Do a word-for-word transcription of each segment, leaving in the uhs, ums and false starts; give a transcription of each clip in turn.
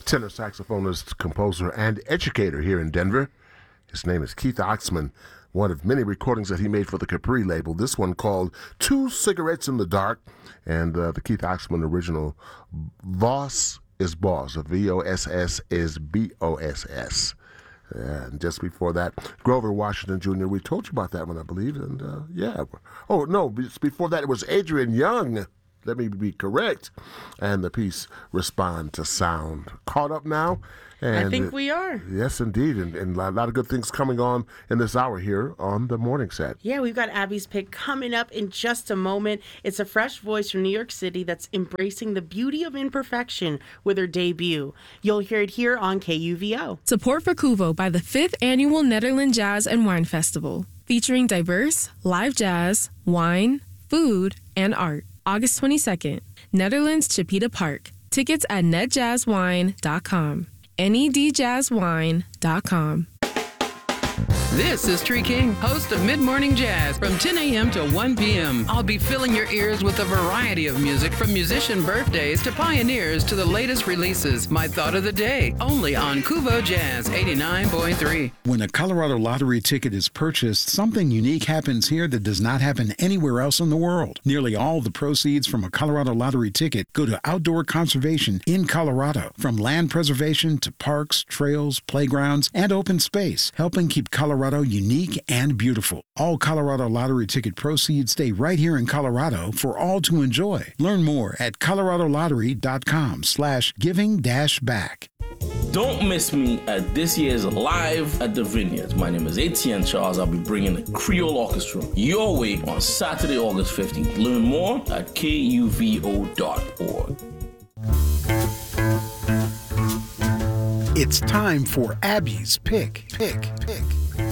tenor saxophonist, composer, and educator here in Denver. His name is Keith Oxman, one of many recordings that he made for the Capri label. This one called Two Cigarettes in the Dark, and uh, the Keith Oxman original, Voss is Boss, V O S S is B O S S. And just before that, Grover Washington Junior We told you about that one, I believe. And uh, yeah. Oh, no, before that, it was Adrian Young. Let me be correct. And the piece, Respond to Sound. Caught up now? And I think we are. Yes, indeed. And, and a lot of good things coming on in this hour here on the morning set. Yeah, we've got Abby's Pick coming up in just a moment. It's a fresh voice from New York City that's embracing the beauty of imperfection with her debut. You'll hear it here on K U V O. Support for Kuvo by the fifth Annual Netherlands Jazz and Wine Festival, featuring diverse live jazz, wine, food, and art. August twenty-second, Netherlands Chipeta Park. Tickets at net jazz wine dot com. N E D jazz wine dot com. This is Tree King, host of Mid Morning Jazz from ten a.m. to one p.m. I'll be filling your ears with a variety of music from musician birthdays to pioneers to the latest releases. My thought of the day, only on Kuvo Jazz eighty-nine point three. When a Colorado lottery ticket is purchased, something unique happens here that does not happen anywhere else in the world. Nearly all the proceeds from a Colorado lottery ticket go to outdoor conservation in Colorado, from land preservation to parks, trails, playgrounds, and open space, helping keep Colorado unique and beautiful. All Colorado lottery ticket proceeds stay right here in Colorado for all to enjoy. Learn more at colorado lottery dot com slash giving dash back. Don't miss me at this year's Live at the Vineyards. My name is Etienne Charles. I'll be bringing the Creole Orchestra your way on Saturday, August fifteenth. Learn more at K U V O dot org. It's time for Abby's Pick. Pick, pick.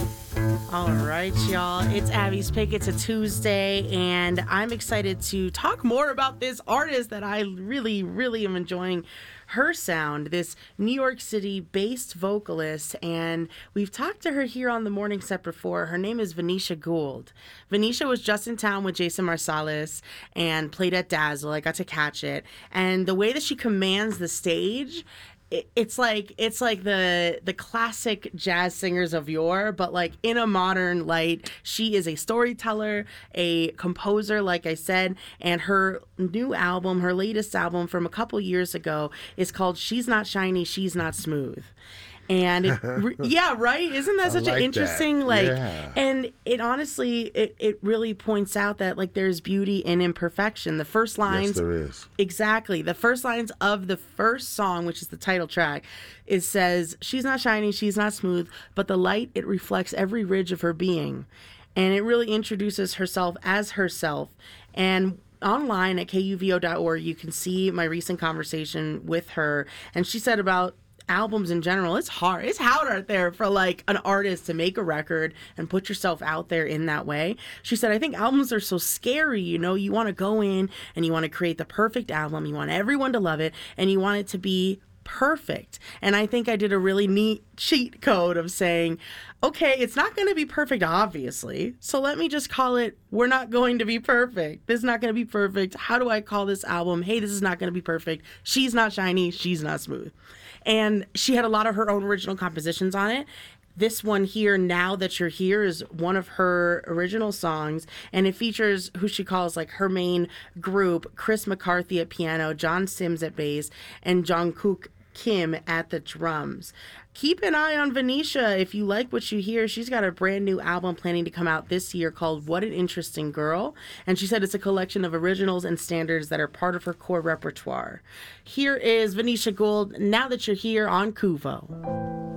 All right, y'all. It's Abby's Pick. It's a Tuesday, and I'm excited to talk more about this artist that I really, really am enjoying her sound, this New York City-based vocalist, and we've talked to her here on the morning set before. Her name is Venetia Gould. Venetia was just in town with Jason Marsalis and played at Dazzle. I got to catch it, and the way that she commands the stage, it's like it's like the the classic jazz singers of yore, but like in a modern light. She is a storyteller, a composer, like I said, and her new album, her latest album from a couple years ago, is called She's Not Shiny, She's Not Smooth. And it, yeah, right? Isn't that such like an interesting, that. like, yeah. And it honestly, it, it really points out that, like, there's beauty in imperfection. The first lines. Yes, there is. Exactly. The first lines of the first song, which is the title track, it says, she's not shiny, she's not smooth, but the light, it reflects every ridge of her being. And it really introduces herself as herself. And online at K U V O dot org, you can see my recent conversation with her. And she said about albums in general, it's hard. It's hard out there for like an artist to make a record and put yourself out there in that way. She said, I think albums are so scary. You know, you want to go in and you want to create the perfect album. You want everyone to love it and you want it to be perfect. And I think I did a really neat cheat code of saying, okay, it's not going to be perfect, obviously. So let me just call it, we're not going to be perfect. This is not going to be perfect. How do I call this album? Hey, this is not going to be perfect. She's not shiny. She's not smooth. And she had a lot of her own original compositions on it. This one here, Now That You're Here, is one of her original songs, and it features who she calls like her main group, Chris McCarthy at piano, John Sims at bass, and Jungkook Kim at the drums. Keep an eye on Venetia. If you like what you hear, she's got a brand new album planning to come out this year called What an Interesting Girl. And she said it's a collection of originals and standards that are part of her core repertoire. Here is Venetia Gould, Now That You're Here on Kuvo.